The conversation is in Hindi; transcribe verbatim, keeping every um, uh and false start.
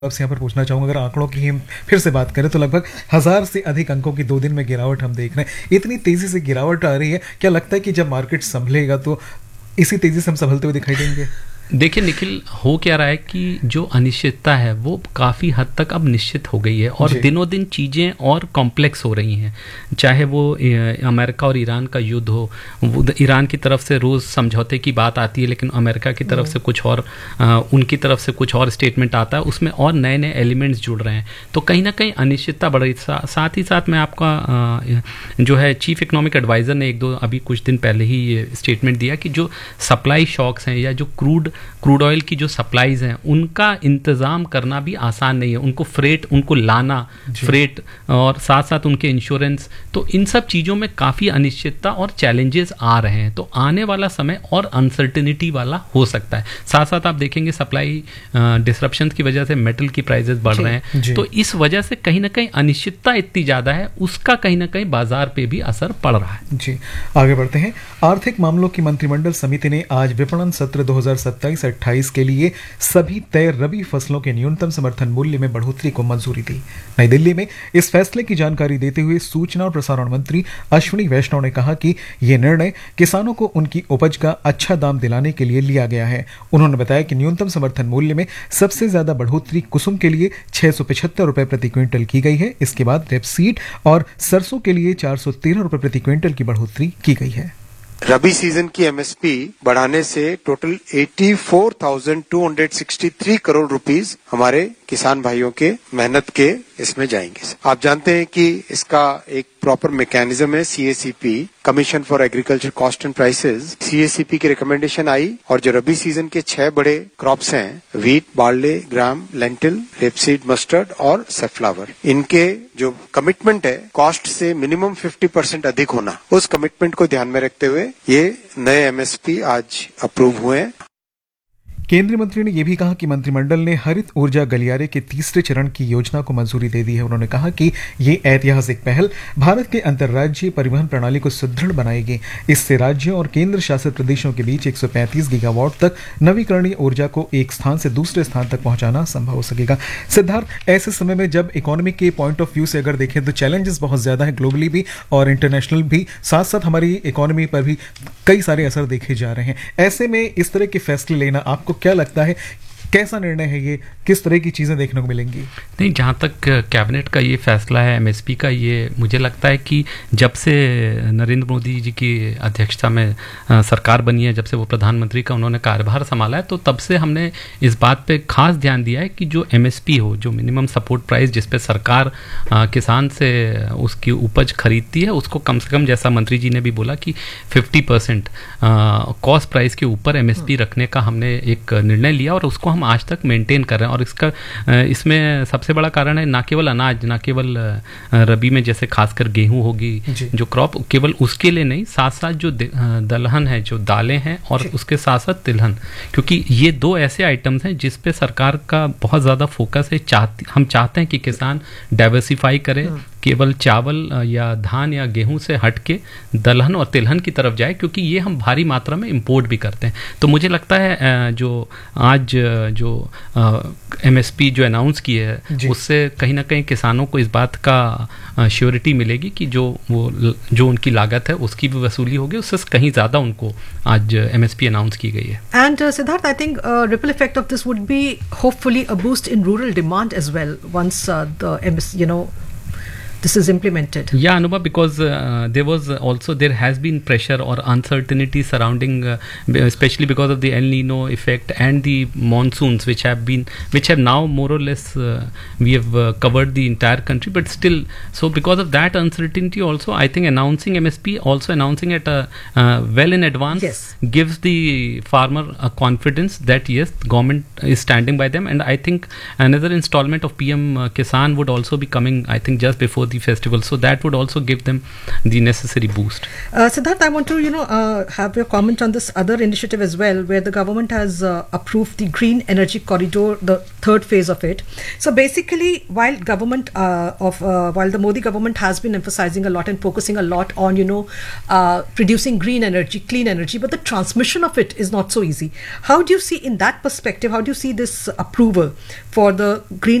आपसे यहाँ पर पूछना चाहूंगा, अगर आंकड़ों की हम फिर से बात करें तो लगभग हजार से अधिक अंकों की दो दिन में गिरावट हम देख रहे हैं। इतनी तेजी से गिरावट आ रही है, क्या लगता है कि जब मार्केट संभलेगा तो इसी तेजी से हम संभलते हुए दिखाई देंगे? देखिए निखिल, हो क्या रहा है कि जो अनिश्चितता है वो काफ़ी हद तक अब निश्चित हो गई है और दिनों दिन चीज़ें और कॉम्प्लेक्स हो रही हैं। चाहे वो अमेरिका और ईरान का युद्ध हो, वो ईरान की तरफ से रोज़ समझौते की बात आती है, लेकिन अमेरिका की तरफ से कुछ और, आ, उनकी तरफ से कुछ और स्टेटमेंट आता है, उसमें और नए नए एलिमेंट्स जुड़ रहे हैं। तो कहीं ना कहीं अनिश्चितता बढ़ रही। सा, साथ ही साथ मैं आपका आ, जो है चीफ इकोनॉमिक एडवाइज़र ने एक दो अभी कुछ दिन पहले ही ये स्टेटमेंट दिया कि जो सप्लाई शॉक्स हैं या जो क्रूड क्रूड ऑयल की जो सप्लाईज हैं उनका इंतज़ाम करना भी आसान नहीं है। उनको फ्रेट, उनको लाना फ्रेट और साथ साथ उनके इंश्योरेंस, तो इन सब चीज़ों में काफ़ी अनिश्चितता और चैलेंजेस आ रहे हैं। तो आने वाला समय और अनसर्टिनिटी वाला हो सकता है। साथ साथ आप देखेंगे सप्लाई डिसरप्शन की वजह से मेटल की प्राइजेस बढ़ रहे हैं, तो इस वजह से कहीं ना कहीं अनिश्चितता इतनी ज़्यादा है, उसका कहीं ना कहीं बाजार पे भी असर पड़ रहा है। जी, आगे बढ़ते हैं। आर्थिक मामलों की मंत्रिमंडल समिति ने आज विपणन सत्र दो हज़ार सत्ताईस अट्ठाईस के लिए सभी तय रबी फसलों के न्यूनतम समर्थन मूल्य में बढ़ोतरी को मंजूरी दी। नई दिल्ली में इस फैसले की जानकारी देते हुए सूचना और प्रसारण मंत्री अश्विनी वैष्णव ने कहा कि यह निर्णय किसानों को उनकी उपज का अच्छा दाम दिलाने के लिए लिया गया है। उन्होंने बताया कि न्यूनतम समर्थन मूल्य में सबसे ज्यादा बढ़ोतरी कुसुम के लिए छह सौ पचहत्तर रुपए प्रति क्विंटल की गई है। इसके बाद रेपसीड और सरसों के लिए चार सौ तेरह रुपए प्रति क्विंटल की बढ़ोतरी की गई है। रबी सीजन की एमएसपी बढ़ाने से टोटल चौरासी हज़ार दो सौ तिरसठ करोड़ रुपीस हमारे किसान भाइयों के मेहनत के इसमें जाएंगे। आप जानते हैं कि इसका एक प्रॉपर मैकेनिज्म है, CACP, commission for agriculture cost and prices. CACP की रिकमेंडेशन आई और जो रबी सीजन के छह बड़े क्रॉप्स हैं, वीट, बार्ले, ग्राम, लेंटिल, रेपसीड, मस्टर्ड और सनफ्लावर, इनके जो कमिटमेंट है कॉस्ट से मिनिमम पचास परसेंट अधिक होना, उस कमिटमेंट को ध्यान में रखते हुए ये नए एमएसपी आज अप्रूव हुए हैं। केंद्रीय मंत्री ने यह भी कहा कि मंत्रिमंडल ने हरित ऊर्जा गलियारे के तीसरे चरण की योजना को मंजूरी दे दी है। उन्होंने कहा कि ये ऐतिहासिक पहल भारत के अंतर्राज्यीय परिवहन प्रणाली को सुदृढ़ बनाएगी। इससे राज्यों और केंद्र शासित प्रदेशों के बीच एक सौ पैंतीस गीगावाट तक नवीकरणीय ऊर्जा को एक स्थान से दूसरे स्थान तक पहुंचाना संभव हो सकेगा। सिद्धार्थ, ऐसे समय में जब इकोनॉमी के पॉइंट ऑफ व्यू से अगर देखें तो चैलेंजेस बहुत ज्यादा है, ग्लोबली भी और इंटरनेशनल भी, साथ साथ हमारी इकोनॉमी पर भी कई सारे असर देखे जा रहे हैं। ऐसे में इस तरह के फैसले लेना आपको क्या लगता है, कैसा निर्णय है ये, किस तरह की चीज़ें देखने को मिलेंगी? नहीं, जहाँ तक कैबिनेट का ये फैसला है एमएसपी का, ये मुझे लगता है कि जब से नरेंद्र मोदी जी की अध्यक्षता में सरकार बनी है, जब से वो प्रधानमंत्री का उन्होंने कार्यभार संभाला है, तो तब से हमने इस बात पे खास ध्यान दिया है कि जो एमएसपी हो, जो मिनिमम सपोर्ट प्राइस जिस पे सरकार आ, किसान से उसकी उपज खरीदती है, उसको कम से कम, जैसा मंत्री जी ने भी बोला कि फिफ्टी परसेंट कॉस्ट प्राइस के ऊपर एमएसपी रखने का हमने एक निर्णय लिया और उसको हम आज तक मेंटेन कर रहे हैं। और इसका इसमें सबसे बड़ा कारण है ना केवल अनाज, ना केवल रबी में जैसे खासकर गेहूं होगी जो क्रॉप, केवल उसके लिए नहीं, साथ साथ जो दलहन है, जो दालें हैं, और उसके साथ साथ तिलहन, क्योंकि ये दो ऐसे आइटम्स हैं जिस पे सरकार का बहुत ज़्यादा फोकस है। चाहती हम चाहते हैं कि किसान डाइवर्सिफाई करे, केवल चावल या धान या गेहूं से हट के दलहन और तिलहन की तरफ जाए, क्योंकि ये हम भारी मात्रा में इंपोर्ट भी करते हैं। तो मुझे लगता है जो आज जो एमएसपी जो अनाउंस की है, उससे कहीं ना कहीं किसानों को इस बात का श्योरिटी मिलेगी कि जो वो जो उनकी लागत है उसकी भी वसूली होगी, उससे कहीं ज़्यादा उनको आज एमएसपी अनाउंस की गई है। And Siddharth, I think ripple effect of this would be hopefully a boost in rural demand as well once uh, the you know this is implemented. Yeah, Anubha, because uh, there was also, there has been pressure or uncertainty surrounding, uh, especially because of the El Nino effect and the monsoons, which have been, which have now more or less, uh, we have uh, covered the entire country, but still, so because of that uncertainty also, I think announcing M S P, also announcing it uh, uh, well in advance, yes, gives the farmer a confidence that yes, government is standing by them. And I think another installment of P M uh, Kisan would also be coming, I think just before Modi festival. So that would also give them the necessary boost. Uh, Siddharth, I want to, you know, uh, have your comment on this other initiative as well, where the government has uh, approved the Green Energy Corridor, the third phase of it. So basically, while government uh, of uh, while the Modi government has been emphasizing a lot and focusing a lot on, you know, uh, producing green energy, clean energy, but the transmission of it is not so easy. How do you see, in that perspective, how do you see this approval for the Green